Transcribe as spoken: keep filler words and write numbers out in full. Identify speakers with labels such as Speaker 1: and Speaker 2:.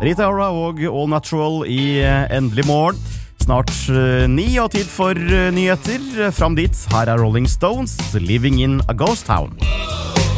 Speaker 1: Rita Ora og All Natural i Endelig morgen. Snart uh, ni og tid for uh, nyheter. Fram dit, her er Rolling Stones, Living in a Ghost Town.